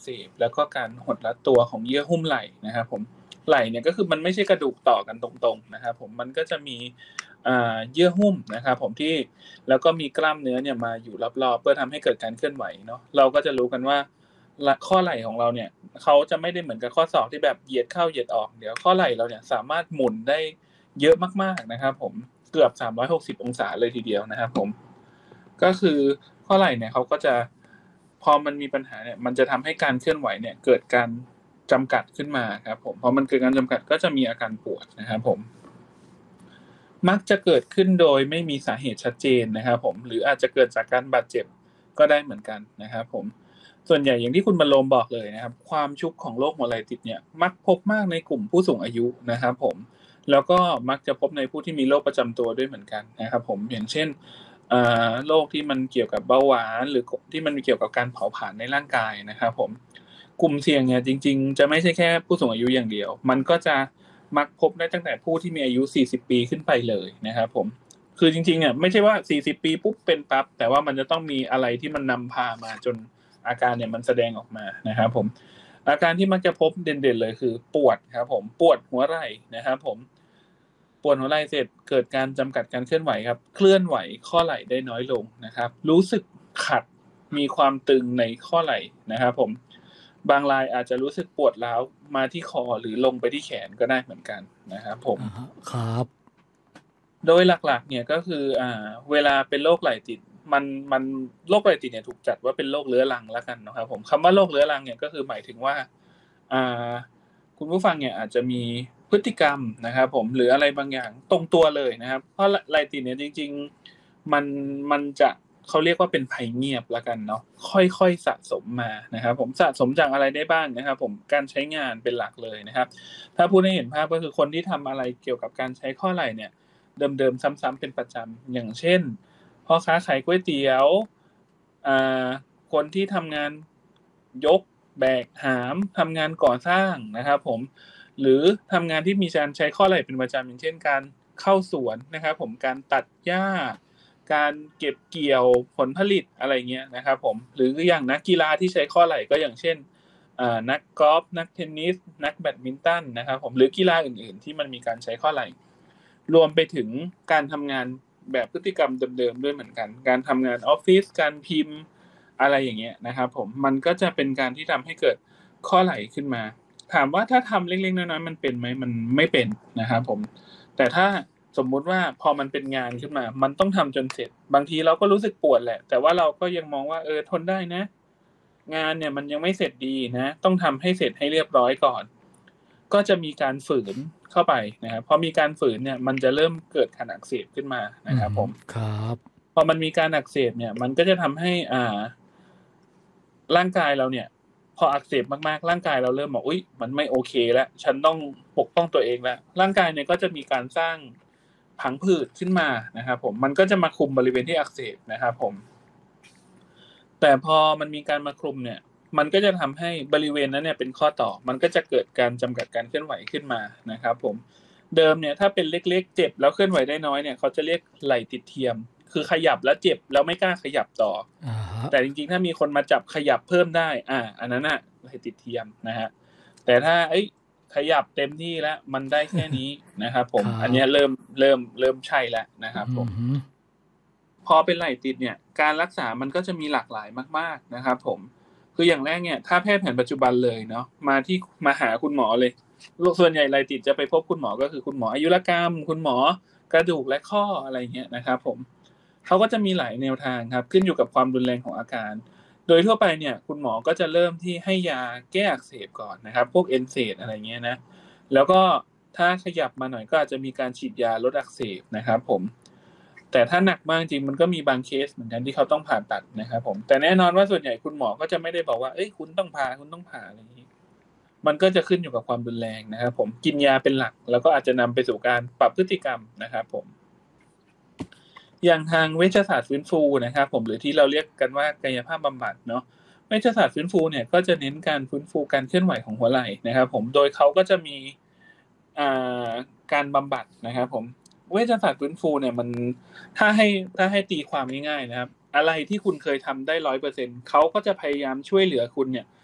เสบแล้วก็การหดรัดตัวของเยื่อหุ้มไหล่นะครับผมไหล่เนี่ยก็คือมันไม่ใช่กระดูกต่อกันตรงๆนะครับผมมันก็จะมีเยื่อหุ้มนะครับผมที่แล้วก็มีกล้ามเนื้อเนี่ยมาอยู่รอบๆเพื่อทำให้เกิดการเคลื่อนไหวเนาะเราก็จะรู้กันว่าข้อไหล่ของเราเนี่ยเขาจะไม่ได้เหมือนกับข้อศอกที่แบบเหยียดเข้าเหยียดออกเดี๋ยวข้อไหล่เราเนี่ยสามารถหมุนได้เยอะมากๆนะครับผมเกือบ360องศาเลยทีเดียวนะครับผมก็คือข้อไหล่เนี่ยเขาก็จะพอมันมีปัญหาเนี่ยมันจะทำให้การเคลื่อนไหวเนี่ยเกิดการจำกัดขึ้นมาครับผมพอมันเกิดการจำกัดก็จะมีอาการปวดนะครับผมมักจะเกิดขึ้นโดยไม่มีสาเหตุชัดเจนนะครับผมหรืออาจจะเกิดจากการบาดเจ็บก็ได้เหมือนกันนะครับผมส่วนใหญ่อย่างที่คุณบรรโลมบอกเลยนะครับความชุกของโรคหัวไหล่ติดเนี่ยมักพบมากในกลุ่มผู้สูงอายุนะครับผมแล้วก็มักจะพบในผู้ที่มีโรคประจำตัวด้วยเหมือนกันนะครับผมอย่างเช่นโรคที่มันเกี่ยวกับเบาหวานหรือที่มันเกี่ยวกับการเผาผลาญในร่างกายนะครับผมกลุ่มเสี่ยงเนี่ยจริงๆจะไม่ใช่แค่ผู้สูงอายุอย่างเดียวมันก็จะมักพบได้ตั้งแต่ผู้ที่มีอายุ40ปีขึ้นไปเลยนะครับผมคือจริงๆไม่ใช่ว่า40ปีปุ๊บเป็นปั๊บแต่ว่ามันจะต้องมีอะไรที่มันนำพามาจนอาการเนี่ยมันแสดงออกมานะครับผมอาการที่มักจะพบเด่นๆเลยคือปวดครับผมปวดหัวไหล่นะครับผมปวดหัวไหล่เสร็จเกิดการจำกัดการเคลื่อนไหวครับเคลื่อนไหวข้อไหล่ได้น้อยลงนะครับรู้สึกขัดมีความตึงในข้อไหล่นะครับผมบางรายอาจจะรู้สึกปวดร้าวมาที่คอหรือลงไปที่แขนก็ได้เหมือนกันนะครับผมครับโดยหลักๆเนี่ยก็คือเวลาเป็นโรคไหล่ติดมันโรคไหล่ติดเนี่ยถูกจัดว่าเป็นโรคเรื้อรังแล้วกันนะครับผมคำว่าโรคเรื้อรังเนี่ยก็คือหมายถึงว่าอ่าคุณผู้ฟังเนี่ยอาจจะมีพฤติกรรมนะครับผมหรืออะไรบางอย่างตรงตัวเลยนะครับเพราะไหล่ติดเนี่ยจริงๆมันจะเขาเรียกว่าเป็นภัยเงียบแล้วกันเนาะค่อยๆสะสมมานะครับผมสะสมจากอะไรได้บ้างนะครับผมการใช้งานเป็นหลักเลยนะครับถ้าพูดให้เห็นภาพก็คือคนที่ทำอะไรเกี่ยวกับการใช้ข้อไหล่เนี่ยเดิมๆซ้ำๆเป็นประจำอย่างเช่นพ่อค้าขายก๋วยเตี๋ยวอ่าคนที่ทำงานยกแบกหามทำงานก่อสร้างนะครับผมหรือทำงานที่มีการใช้ข้อไหล่เป็นประจำอย่างเช่นการเข้าสวนนะครับผมการตัดหญ้าการเก็บเกี่ยวผลผลิตอะไรเงี้ยนะครับผมหรืออย่างนักกีฬาที่ใช้ข้อไหล่ก็อย่างเช่นนักกอล์ฟนักเทนนิสนักแบดมินตันนะครับผมหรือกีฬาอื่นๆที่มันมีการใช้ข้อไหล่รวมไปถึงการทำงานแบบพฤติกรรมเดิมๆด้วยเหมือนกันการทำงานออฟฟิศการพิมพ์อะไรอย่างเงี้ยนะครับผมมันก็จะเป็นการที่ทำให้เกิดข้อไหล่ขึ้นมาถามว่าถ้าทำเล็กๆน้อยๆมันเป็นไหมมันไม่เป็นนะครับผมแต่ถ้าสมมุติว่าพอมันเป็นงานขึ้นมามันต้องทำจนเสร็จบางทีเราก็รู้สึกปวดแหละแต่ว่าเราก็ยังมองว่าทนได้นะงานเนี่ยมันยังไม่เสร็จดีนะต้องทำให้เสร็จให้เรียบร้อยก่อนก็จะมีการฝืนเข้าไปนะครับพอมีการฝืนเนี่ยมันจะเริ่มเกิดการอักเสบขึ้นมานะครับผมครับพอมันมีการอักเสบเนี่ยมันก็จะทำให้ร่างกายเราเนี่ยพออักเสบมากๆร่างกายเราเริ่มบอกอุ๊ยมันไม่โอเคแล้วฉันต้องปกป้องตัวเองแล้วร่างกายเนี่ยก็จะมีการสร้างผังผืดขึ้นมานะครับผมมันก็จะมาคุมบริเวณที่อักเสบนะครับผมแต่พอมันมีการมาคลุมเนี่ยมันก็จะทำให้บริเวณนั้นเนี่ยเป็นข้อต่อมันก็จะเกิดการจำกัดการเคลื่อนไหวขึ้นมานะครับผมเดิมเนี่ยถ้าเป็นเล็กๆเจ็บแล้วเคลื่อนไหวได้น้อยเนี่ยเขาจะเรียกไหล่ติดเทียมคือขยับแล้วเจ็บแล้วไม่กล้าขยับต่อแต่จริงๆถ้ามีคนมาจับขยับเพิ่มได้อันนั้นน่ะไหล่ติดเทียมนะฮะแต่ถ้าขยับเต็มที่แล้วมันได้แค่นี้นะครับผมอันนี้เริ่มใช่แล้วนะครับผมพอเป็นไหล่ติดเนี่ยการรักษามันก็จะมีหลากหลายมากๆนะครับผมคืออย่างแรกเนี่ยถ้าแพทย์แผนปัจจุบันเลยเนาะมาหาคุณหมอเลยส่วนใหญ่ไหล่ติดจะไปพบคุณหมอก็คือคุณหมออายุรกรรมคุณหมอกระดูกและข้ออะไรเงี้ยนะครับผมเขาก็จะมีหลายแนวทางครับขึ้นอยู่กับความรุนแรงของอาการโดยทั่วไปเนี่ยคุณหมอก็จะเริ่มที่ให้ยาแก้อักเสบก่อนนะครับพวก NSAID อะไรเงี้ยนะแล้วก็ถ้าขยับมาหน่อยก็อาจจะมีการฉีดยาลดอักเสบนะครับผมแต่ถ้าหนักมากจริงมันก็มีบางเคสเหมือนกันที่เขาต้องผ่าตัดนะครับผมแต่แน่นอนว่าส่วนใหญ่คุณหมอก็จะไม่ได้บอกว่าคุณต้องผ่าอะไรอย่างนี้มันก็จะขึ้นอยู่กับความรุนแรงนะครับผมกินยาเป็นหลักแล้วก็อาจจะนำไปสู่การปรับพฤติกรรมนะครับผมอย่างทางเวชศาสตร์ฟื้นฟูนะครับผมหรือที่เราเรียกกันว่ากายภาพบำบัดเนาะเวชศาสตร์ฟื้นฟูเนี่ยก็จะเน้นการฟื้นฟูการเคลื่อนไหวของหัวไหล่นะครับผมโดยเขาก็จะมีการบำบัดนะครับผมเวชศาสตร์ฟื้นฟูเนี่ยมันถ้าให้ตีความง่ายๆนะครับอะไรที่คุณเคยทำได้ 100% เขาก็จะพยายามช่วยเหลือคุณเนี่ย